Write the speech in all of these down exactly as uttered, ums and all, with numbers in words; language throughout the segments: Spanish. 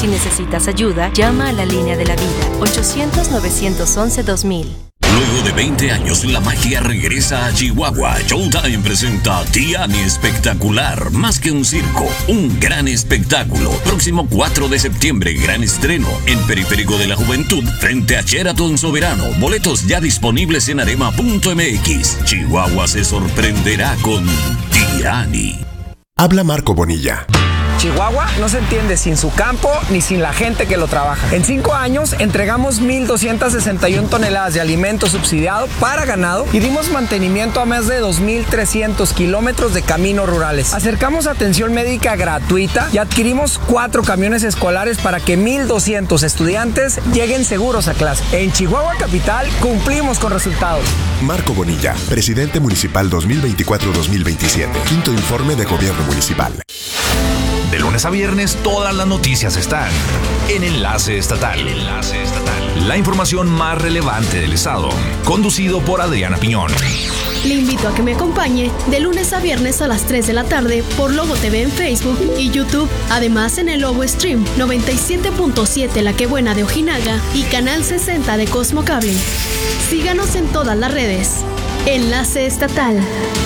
Si necesitas ayuda, llama a la línea de la vida, ochocientos, novecientos once, dos mil. Luego de veinte años, la magia regresa a Chihuahua. Showtime presenta Tiani Espectacular. Más que un circo, un gran espectáculo. Próximo cuatro de septiembre, gran estreno en Periférico de la Juventud, frente a Sheraton Soberano. Boletos ya disponibles en arema punto m x. Chihuahua se sorprenderá con Tiani. Habla Marco Bonilla. Chihuahua no se entiende sin su campo ni sin la gente que lo trabaja. En cinco años entregamos mil doscientas sesenta y una toneladas de alimento subsidiado para ganado y dimos mantenimiento a más de dos mil trescientos kilómetros de caminos rurales. Acercamos atención médica gratuita y adquirimos cuatro camiones escolares para que mil doscientos estudiantes lleguen seguros a clase. En Chihuahua Capital cumplimos con resultados. Marco Bonilla, presidente municipal dos mil veinticuatro dos mil veintisiete. Quinto informe de gobierno municipal. De lunes a viernes, todas las noticias están en Enlace Estatal. Enlace Estatal. La información más relevante del estado. Conducido por Adriana Piñón. Le invito a que me acompañe de lunes a viernes a las tres de la tarde por Lobo T V en Facebook y YouTube. Además en el Lobo Stream noventa y siete punto siete La Que Buena de Ojinaga y Canal sesenta de Cosmo Cable. Síganos en todas las redes. Enlace Estatal.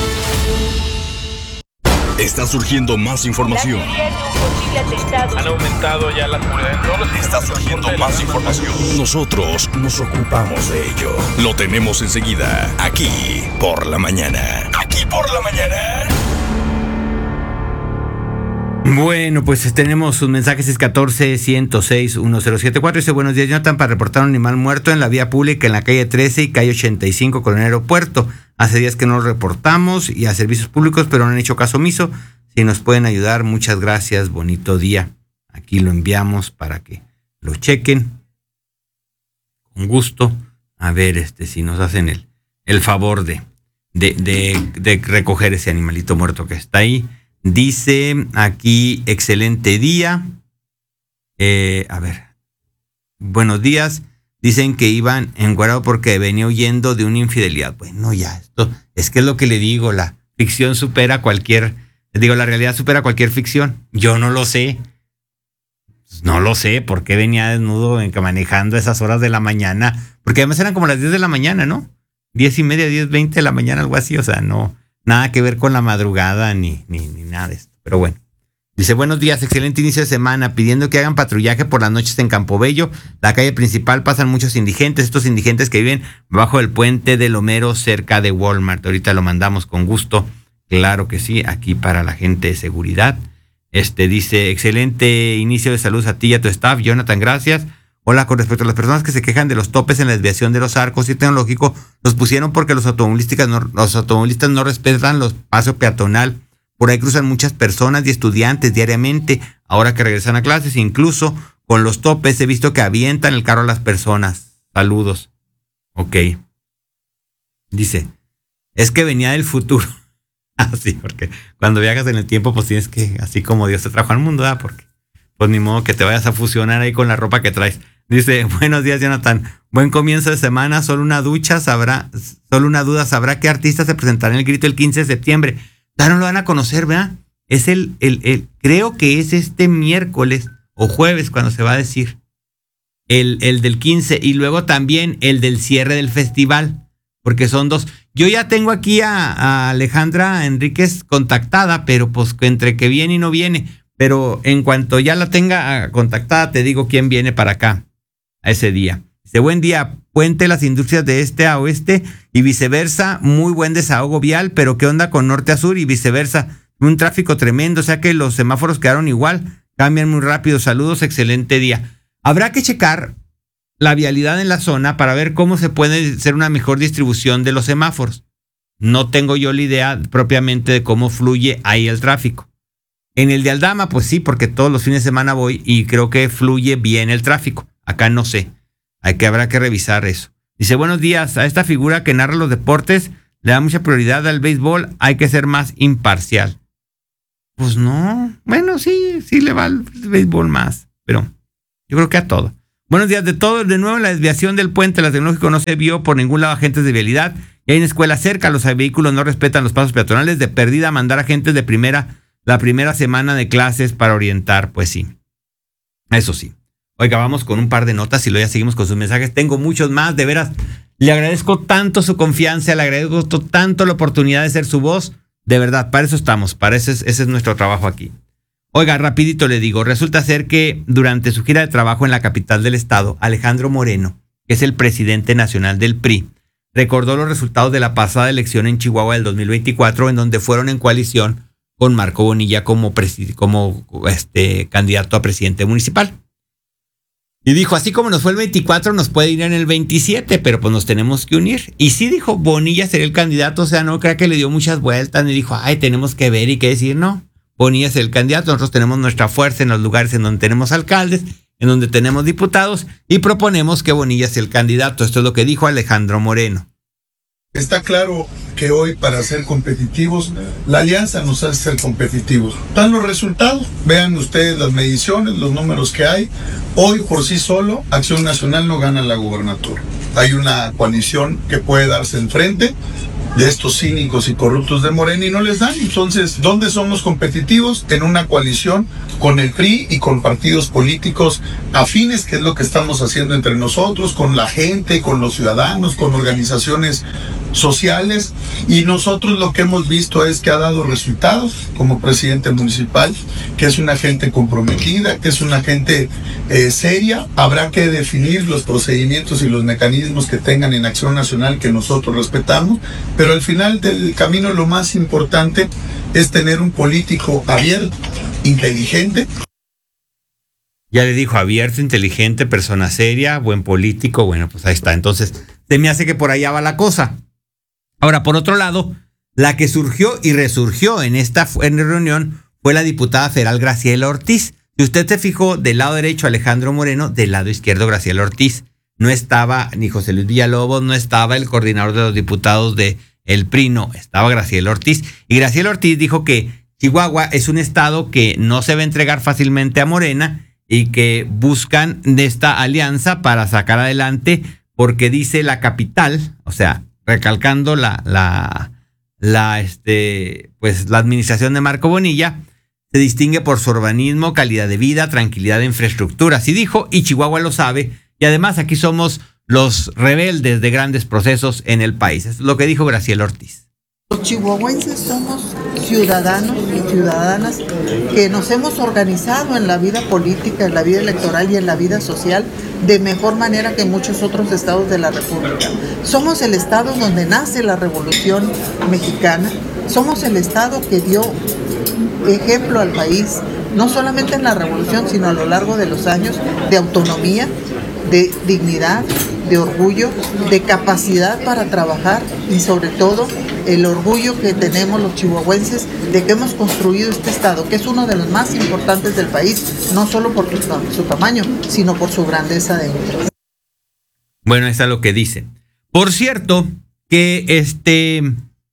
Está surgiendo más información. Han aumentado ya la seguridad en todos los... Está surgiendo más información. Nosotros nos ocupamos de ello. Lo tenemos enseguida, aquí por la mañana. Aquí por la mañana. Bueno, pues tenemos sus mensajes. Es catorce, ciento seis, mil setenta y cuatro. Dice: buenos días, Jonathan, para reportar un animal muerto en la vía pública en la calle trece y calle ochenta y cinco con el aeropuerto. Hace días que no lo reportamos y a servicios públicos, pero no han hecho caso omiso. Si nos pueden ayudar, muchas gracias. Bonito día. Aquí lo enviamos para que lo chequen. Con gusto. A ver este si nos hacen el, el favor de, de, de, de recoger ese animalito muerto que está ahí. Dice aquí: excelente día. Eh, a ver. Buenos días. Dicen que iban enguarados porque venía huyendo de una infidelidad. Bueno, ya, esto es que es lo que le digo. La ficción supera cualquier... Digo, la realidad supera cualquier ficción. Yo no lo sé. No lo sé por qué venía desnudo manejando a esas horas de la mañana. Porque además eran como las diez de la mañana, ¿no? Diez y media, diez, veinte de la mañana, algo así. O sea, no... Nada que ver con la madrugada ni, ni, ni nada de esto. Pero bueno. Dice: buenos días, excelente inicio de semana. Pidiendo que hagan patrullaje por las noches en Campobello. La calle principal pasan muchos indigentes. Estos indigentes que viven bajo el puente del Homero cerca de Walmart. Ahorita lo mandamos con gusto. Claro que sí, aquí para la gente de seguridad. Este dice: excelente inicio de saludos a ti y a tu staff, Jonathan, gracias. Hola, con respecto a las personas que se quejan de los topes en la desviación de los arcos y tecnológico, los pusieron porque los automovilistas no, los automovilistas no respetan los pasos peatonal. Por ahí cruzan muchas personas y estudiantes diariamente, ahora que regresan a clases. Incluso con los topes he visto que avientan el carro a las personas. Saludos. Ok. Dice: es que venía del futuro. Así, porque cuando viajas en el tiempo, pues tienes que, así como Dios te trajo al mundo, ¿verdad? Porque pues ni modo que te vayas a fusionar ahí con la ropa que traes. Dice: buenos días, Jonathan. Buen comienzo de semana. Solo una ducha sabrá, solo una duda sabrá qué artista se presentará en el grito el quince de septiembre. Ya no lo van a conocer, ¿verdad? Es el, el, el, creo que es este miércoles o jueves cuando se va a decir. El, el del quince y luego también el del cierre del festival. Porque son dos. Yo ya tengo aquí a, a Alejandra Enríquez contactada, pero pues entre que viene y no viene. Pero en cuanto ya la tenga contactada, te digo quién viene para acá a ese día. Dice: buen día, puente las industrias de este a oeste y viceversa. Muy buen desahogo vial, pero ¿qué onda con norte a sur y viceversa? Un tráfico tremendo, o sea que los semáforos quedaron igual. Cambian muy rápido. Saludos, excelente día. Habrá que checar la vialidad en la zona para ver cómo se puede hacer una mejor distribución de los semáforos. No tengo yo la idea propiamente de cómo fluye ahí el tráfico. En el de Aldama, pues sí, porque todos los fines de semana voy y creo que fluye bien el tráfico. Acá no sé. Hay que, habrá que revisar eso. Dice: buenos días, a esta figura que narra los deportes le da mucha prioridad al béisbol, hay que ser más imparcial. Pues no, bueno, sí, sí le va al béisbol más, pero yo creo que a todo. Buenos días, de todo, de nuevo la desviación del puente, la tecnológico no se vio por ningún lado agentes de vialidad, y hay una escuela cerca, los vehículos no respetan los pasos peatonales, de perdida mandar agentes de primera, la primera semana de clases para orientar, pues sí. Eso sí. Oiga, vamos con un par de notas y luego ya seguimos con sus mensajes. Tengo muchos más, de veras. Le agradezco tanto su confianza, le agradezco tanto la oportunidad de ser su voz. De verdad, para eso estamos, para eso es, ese es nuestro trabajo aquí. Oiga, rapidito le digo, resulta ser que durante su gira de trabajo en la capital del estado, Alejandro Moreno, que es el presidente nacional del P R I, recordó los resultados de la pasada elección en Chihuahua del dos mil veinticuatro, en donde fueron en coalición con Marco Bonilla como, como este, candidato a presidente municipal. Y dijo, así como nos fue el veinticuatro, nos puede ir en el veintisiete, pero pues nos tenemos que unir. Y sí dijo, Bonilla sería el candidato, o sea, no creo que le dio muchas vueltas, ni dijo, ay, tenemos que ver y qué decir, no. Bonilla es el candidato, nosotros tenemos nuestra fuerza en los lugares en donde tenemos alcaldes, en donde tenemos diputados, y proponemos que Bonilla sea el candidato. Esto es lo que dijo Alejandro Moreno. Está claro que hoy, para ser competitivos, la alianza nos hace ser competitivos. Están los resultados, vean ustedes las mediciones, los números que hay. Hoy por sí solo, Acción Nacional no gana la gubernatura. Hay una coalición que puede darse enfrente de estos cínicos y corruptos de Morena y no les dan. Entonces, ¿dónde somos competitivos? En una coalición con el P R I y con partidos políticos afines, que es lo que estamos haciendo entre nosotros, con la gente, con los ciudadanos, con organizaciones sociales, y nosotros lo que hemos visto es que ha dado resultados como presidente municipal, que es una gente comprometida, que es una gente eh, seria. Habrá que definir los procedimientos y los mecanismos que tengan en Acción Nacional, que nosotros respetamos, pero al final del camino lo más importante es tener un político abierto, inteligente. Ya le dijo, abierto, inteligente, persona seria, buen político. Bueno, pues ahí está. Entonces, se me hace que por allá va la cosa. Ahora, por otro lado, la que surgió y resurgió en esta en reunión fue la diputada federal Graciela Ortiz. Si usted se fijó, del lado derecho Alejandro Moreno, del lado izquierdo Graciela Ortiz. No estaba ni José Luis Villalobos, no estaba el coordinador de los diputados de el P R I, no, estaba Graciela Ortiz. Y Graciela Ortiz dijo que Chihuahua es un estado que no se va a entregar fácilmente a Morena y que buscan de esta alianza para sacar adelante, porque dice la capital, o sea, recalcando la, la, la, este, pues la administración de Marco Bonilla, se distingue por su urbanismo, calidad de vida, tranquilidad de infraestructura. Así dijo, y Chihuahua lo sabe. Y además aquí somos los rebeldes de grandes procesos en el país. Es lo que dijo Graciela Ortiz. Los chihuahuenses somos ciudadanos y ciudadanas que nos hemos organizado en la vida política, en la vida electoral y en la vida social de mejor manera que muchos otros estados de la República. Somos el estado donde nace la Revolución Mexicana, somos el estado que dio ejemplo al país, no solamente en la Revolución, sino a lo largo de los años, de autonomía, de dignidad, de orgullo, de capacidad para trabajar y sobre todo el orgullo que tenemos los chihuahuenses de que hemos construido este estado, que es uno de los más importantes del país, no solo por su, su tamaño, sino por su grandeza de letras. Bueno, eso es lo que dice. Por cierto, que este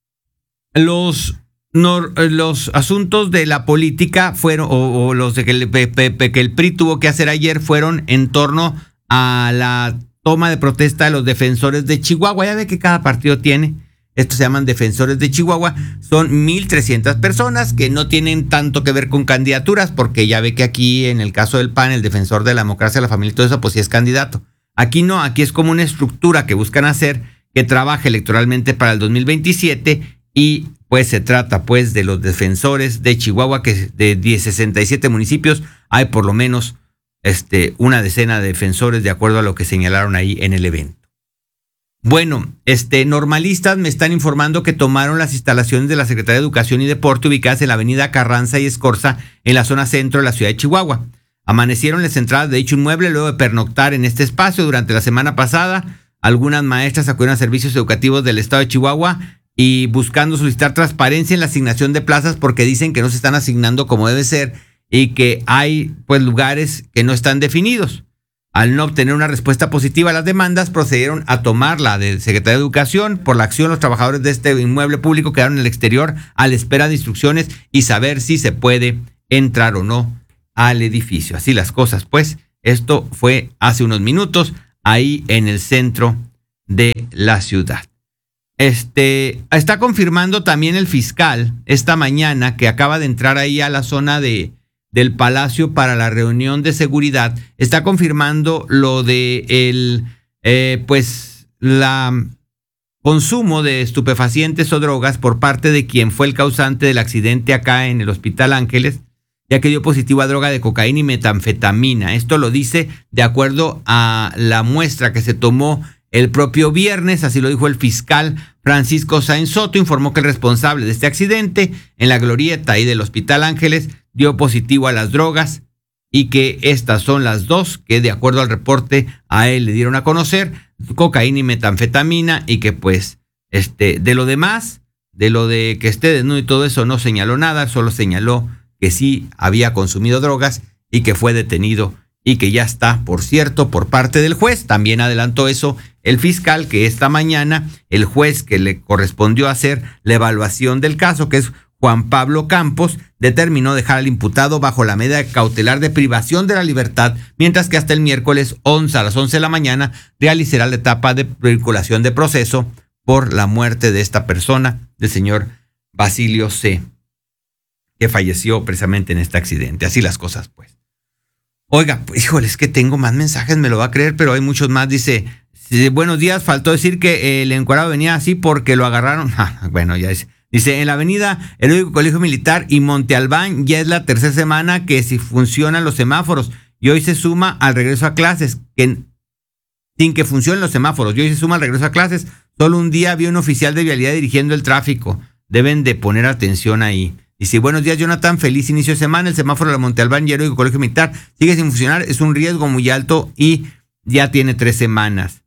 los, no, los asuntos de la política fueron, o, o los de que el, que el P R I tuvo que hacer ayer fueron en torno a la toma de protesta de los defensores de Chihuahua. Ya ve que cada partido tiene, estos se llaman defensores de Chihuahua, son mil trescientas personas que no tienen tanto que ver con candidaturas, porque ya ve que aquí en el caso del P A N, el defensor de la democracia, la familia y todo eso, pues sí es candidato. Aquí no, aquí es como una estructura que buscan hacer que trabaje electoralmente para el dos mil veintisiete, y pues se trata pues de los defensores de Chihuahua, que de sesenta y siete municipios hay por lo menos Este, una decena de defensores, de acuerdo a lo que señalaron ahí en el evento. Bueno, este, normalistas me están informando que tomaron las instalaciones de la Secretaría de Educación y Deporte ubicadas en la avenida Carranza y Escorza, en la zona centro de la ciudad de Chihuahua. Amanecieron las entradas de dicho inmueble luego de pernoctar en este espacio durante la semana pasada. Algunas maestras acudieron a servicios educativos del estado de Chihuahua y buscando solicitar transparencia en la asignación de plazas, porque dicen que no se están asignando como debe ser y que hay pues lugares que no están definidos. Al no obtener una respuesta positiva a las demandas, procedieron a tomar la del secretario de Educación. Por la acción, los trabajadores de este inmueble público quedaron en el exterior a la espera de instrucciones y saber si se puede entrar o no al edificio. Así las cosas, pues. Esto fue hace unos minutos ahí en el centro de la ciudad. Este, está confirmando también el fiscal esta mañana que acaba de entrar ahí a la zona de del Palacio para la reunión de seguridad está confirmando lo de el, eh, pues, la consumo de estupefacientes o drogas por parte de quien fue el causante del accidente acá en el Hospital Ángeles, ya que dio positivo a droga de cocaína y metanfetamina. Esto lo dice de acuerdo a la muestra que se tomó el propio viernes, así lo dijo el fiscal Francisco Sáenz Soto. Informó que el responsable de este accidente en la glorieta ahí del Hospital Ángeles dio positivo a las drogas y que estas son las dos que de acuerdo al reporte a él le dieron a conocer, cocaína y metanfetamina, y que pues este de lo demás, de lo de que esté desnudo y todo eso no señaló nada, solo señaló que sí había consumido drogas y que fue detenido y que ya está, por cierto, por parte del juez. También adelantó eso el fiscal, que esta mañana el juez que le correspondió hacer la evaluación del caso, que es Juan Pablo Campos, determinó dejar al imputado bajo la medida cautelar de privación de la libertad, mientras que hasta el miércoles once a las once de la mañana realizará la etapa de vinculación de proceso por la muerte de esta persona, del señor Basilio C., que falleció precisamente en este accidente. Así las cosas, pues. Oiga, pues, híjole, es que tengo más mensajes, me lo va a creer, pero hay muchos más. Dice, buenos días, faltó decir que el encuadrado venía así porque lo agarraron. Ah, bueno, ya es. Dice, en la avenida Heroico Colegio Militar y Monte Albán ya es la tercera semana que si funcionan los semáforos y hoy se suma al regreso a clases, que sin que funcionen los semáforos, y hoy se suma al regreso a clases. Solo un día había un oficial de vialidad dirigiendo el tráfico. Deben de poner atención ahí. Dice, buenos días, Jonathan, feliz inicio de semana. El semáforo de Monte Albán y Heroico Colegio Militar sigue sin funcionar, es un riesgo muy alto y ya tiene tres semanas.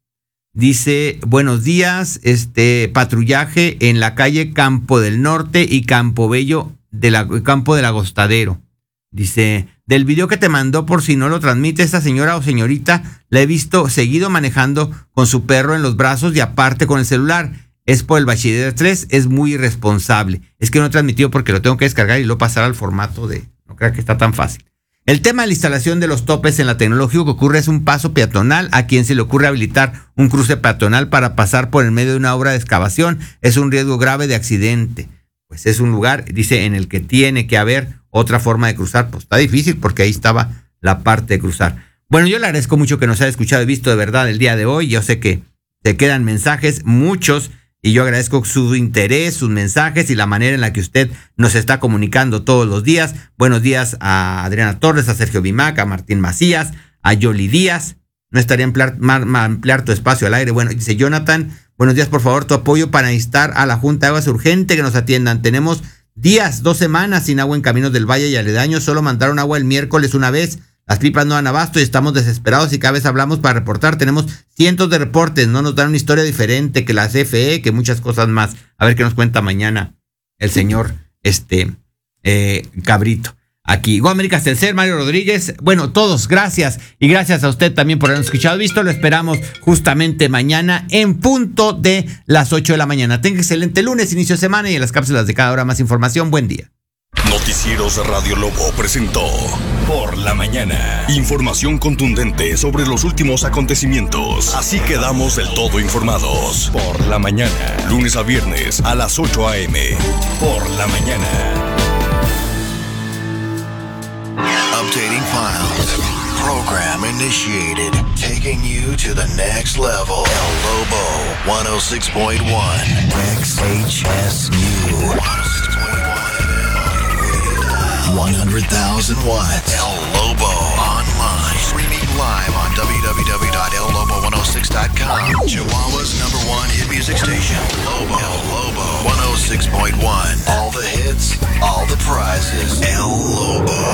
Dice, buenos días, este patrullaje en la calle Campo del Norte y Campo Bello de la Campo del Agostadero. Dice, del video que te mandó, por si no lo transmite, esta señora o señorita la he visto seguido manejando con su perro en los brazos y aparte con el celular. Es por el bachiller tres, es muy irresponsable. Es que no he transmitido porque lo tengo que descargar y luego pasar al formato de... No creo que está tan fácil. El tema de la instalación de los topes en la tecnología que ocurre es un paso peatonal. A quien se le ocurre habilitar un cruce peatonal para pasar por el medio de una obra de excavación es un riesgo grave de accidente. Pues es un lugar, dice, en el que tiene que haber otra forma de cruzar. Pues está difícil porque ahí estaba la parte de cruzar. Bueno, yo le agradezco mucho que nos haya escuchado y visto de verdad el día de hoy. Yo sé que se quedan mensajes, muchos, y yo agradezco su interés, sus mensajes y la manera en la que usted nos está comunicando todos los días. Buenos días a Adriana Torres, a Sergio Bimac, a Martín Macías, a Yoli Díaz. No estaría ampliar, ampliar tu espacio al aire. Bueno, dice Jonathan, buenos días, por favor, tu apoyo para instar a la Junta de Aguas urgente que nos atiendan. Tenemos días, dos semanas sin agua en Caminos del Valle y aledaños. Solo mandaron agua el miércoles una vez. Las pipas no dan abasto y estamos desesperados y cada vez hablamos para reportar. Tenemos cientos de reportes, no nos dan una historia diferente que la C F E, que muchas cosas más. A ver qué nos cuenta mañana el señor este eh, Cabrito. Aquí, América Telcel, Mario Rodríguez. Bueno, todos, gracias. Y gracias a usted también por habernos escuchado. Visto, lo esperamos justamente mañana en punto de las ocho de la mañana. Tenga excelente lunes, inicio de semana y en las cápsulas de cada hora más información. Buen día. Noticieros Radio Lobo presentó Por la Mañana. Información contundente sobre los últimos acontecimientos. Así quedamos del todo informados. Por la Mañana. Lunes a viernes a las ocho a.m. Por la Mañana. Updating files. Program initiated. Taking you to the next level. El Lobo one oh six point one. X H S U. one hundred thousand watts. El Lobo online. Streaming live on w w w dot el lobo one oh six dot com. Chihuahua's number one hit music station. Lobo. El Lobo one oh six point one. All the hits, all the prizes. El Lobo.